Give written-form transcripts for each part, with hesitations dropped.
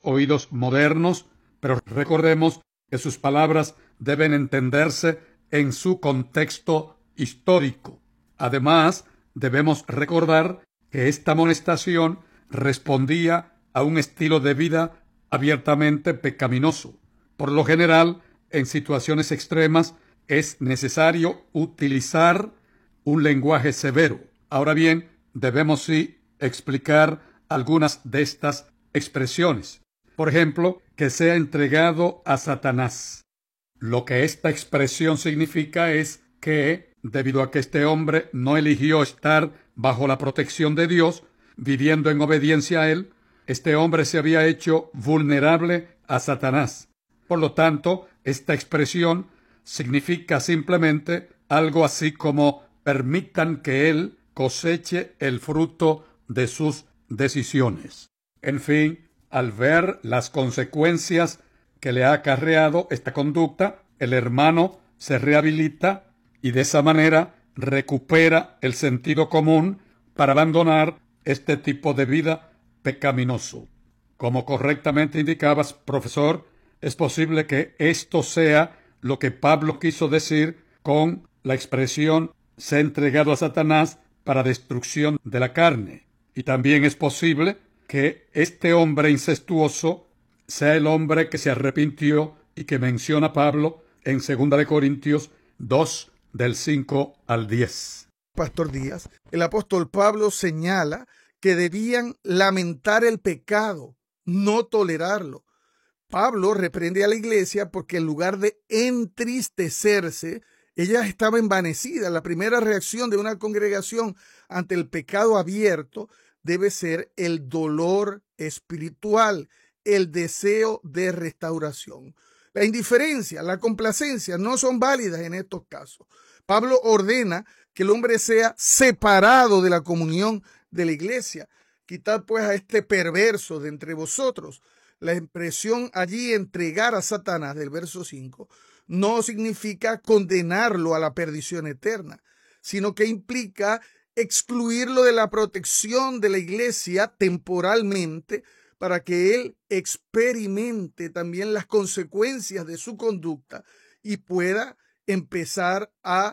oídos modernos, pero recordemos que sus palabras deben entenderse en su contexto histórico. Además, debemos recordar que esta amonestación respondía a un estilo de vida abiertamente pecaminoso. Por lo general, en situaciones extremas, es necesario utilizar un lenguaje severo. Ahora bien, debemos sí explicar algunas de estas expresiones. Por ejemplo, que sea entregado a Satanás. Lo que esta expresión significa es que, debido a que este hombre no eligió estar bajo la protección de Dios, viviendo en obediencia a Él, este hombre se había hecho vulnerable a Satanás. Por lo tanto, esta expresión significa simplemente algo así como permitan que Él coseche el fruto de sus decisiones. En fin, al ver las consecuencias que le ha acarreado esta conducta, el hermano se rehabilita y de esa manera recupera el sentido común para abandonar este tipo de vida pecaminoso. Como correctamente indicabas, profesor, es posible que esto sea lo que Pablo quiso decir con la expresión «se ha entregado a Satanás para destrucción de la carne». Y también es posible que este hombre incestuoso sea el hombre que se arrepintió y que menciona Pablo en 2 Corintios 2, del 5 al 10. Pastor Díaz, el apóstol Pablo señala que debían lamentar el pecado, no tolerarlo. Pablo reprende a la iglesia porque en lugar de entristecerse, ella estaba envanecida. La primera reacción de una congregación ante el pecado abierto debe ser el dolor espiritual, el deseo de restauración. La indiferencia, la complacencia no son válidas en estos casos. Pablo ordena que el hombre sea separado de la comunión de la iglesia. Quitad pues a este perverso de entre vosotros. La expresión allí entregar a Satanás del verso 5 no significa condenarlo a la perdición eterna, sino que implica excluirlo de la protección de la iglesia temporalmente para que él experimente también las consecuencias de su conducta y pueda empezar a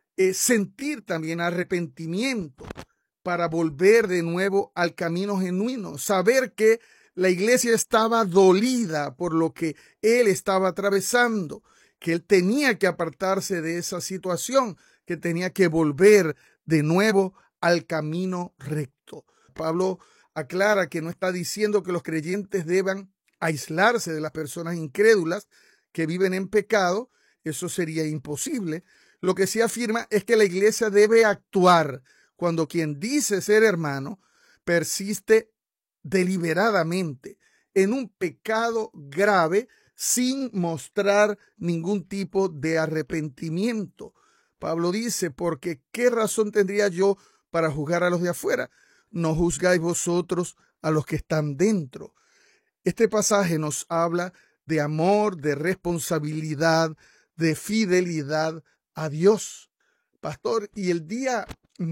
sentir también arrepentimiento para volver de nuevo al camino genuino, saber que la iglesia estaba dolida por lo que él estaba atravesando, que él tenía que apartarse de esa situación, que tenía que volver de nuevo al camino recto. Pablo aclara que no está diciendo que los creyentes deban aislarse de las personas incrédulas que viven en pecado. Eso sería imposible. Lo que sí afirma es que la iglesia debe actuar cuando quien dice ser hermano persiste deliberadamente en un pecado grave sin mostrar ningún tipo de arrepentimiento. Pablo dice, porque ¿qué razón tendría yo para juzgar a los de afuera? No juzgáis vosotros a los que están dentro. Este pasaje nos habla de amor, de responsabilidad, de fidelidad a Dios. Pastor, y el día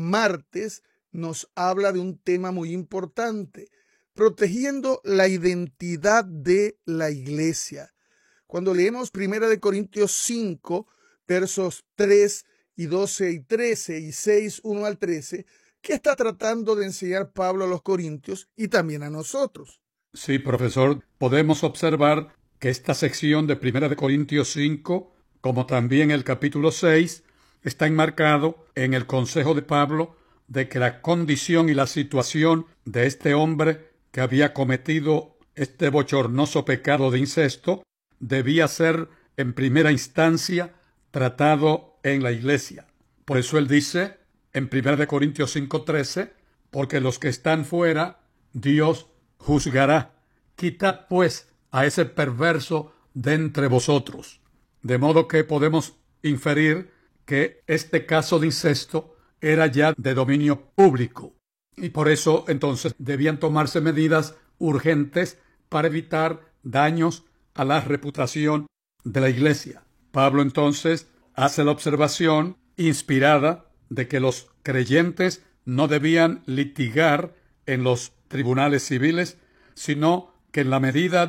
martes nos habla de un tema muy importante, protegiendo la identidad de la iglesia. Cuando leemos 1 Corintios 5, versos 3 y 12 y 13 y 6, 1 al 13, ¿qué está tratando de enseñar Pablo a los corintios y también a nosotros? Sí, profesor, podemos observar que esta sección de 1 Corintios 5, como también el capítulo 6, está enmarcado en el consejo de Pablo de que la condición y la situación de este hombre que había cometido este bochornoso pecado de incesto debía ser en primera instancia tratado en la iglesia. Por eso él dice en 1 Corintios 5:13, porque los que están fuera, Dios juzgará. Quitad pues a ese perverso de entre vosotros. De modo que podemos inferir que este caso de incesto era ya de dominio público. Y por eso entonces debían tomarse medidas urgentes para evitar daños a la reputación de la iglesia. Pablo entonces hace la observación inspirada de que los creyentes no debían litigar en los tribunales civiles, sino que en la medida